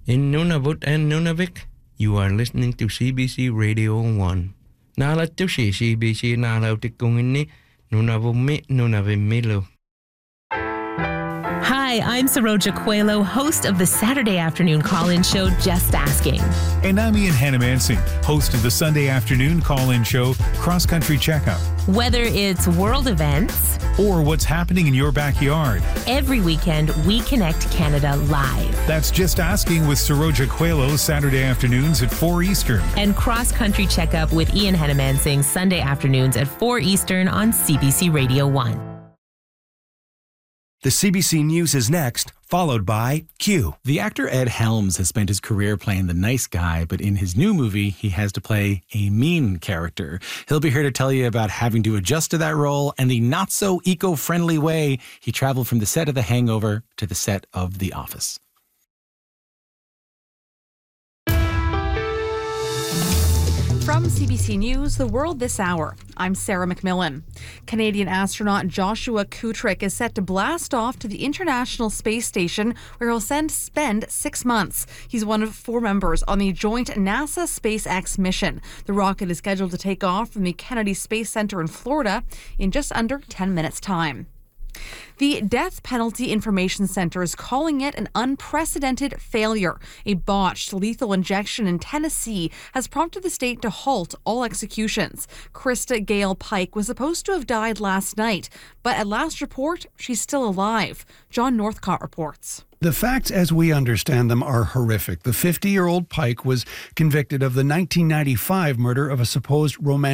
In Nunavut and Nunavik, you are listening to CBC Radio 1. Nalat to CBC nalaw tikungin ni Nunavumi Nunavimilo. Hi, I'm Saroja Coelho, host of the Saturday afternoon call-in show, Just Asking. And I'm Ian Hannamansing, host of the Sunday afternoon call-in show, Cross Country Checkup. Whether it's world events or what's happening in your backyard, every weekend we connect Canada live. That's Just Asking with Saroja Coelho, Saturday afternoons at 4 Eastern. And Cross Country Checkup with Ian Hannamansing, Sunday afternoons at 4 Eastern on CBC Radio 1. The CBC News is next, followed by Q. The actor Ed Helms has spent his career playing the nice guy, but in his new movie, he has to play a mean character. He'll be here to tell you about having to adjust to that role and the not-so-eco-friendly way he traveled from the set of The Hangover to the set of The Office. From CBC News, The World This Hour, I'm Sarah McMillan. Canadian astronaut Joshua Kutrick is set to blast off to the International Space Station, where he'll spend 6 months. He's one of 4 members on the joint NASA-SpaceX mission. The rocket is scheduled to take off from the Kennedy Space Center in Florida in just under 10 minutes' time. The Death Penalty Information Center is calling it an unprecedented failure. A botched lethal injection in Tennessee has prompted the state to halt all executions. Krista Gale Pike was supposed to have died last night, but at last report, she's still alive. John Northcott reports. The facts as we understand them are horrific. The 50-year-old Pike was convicted of the 1995 murder of a supposed romantic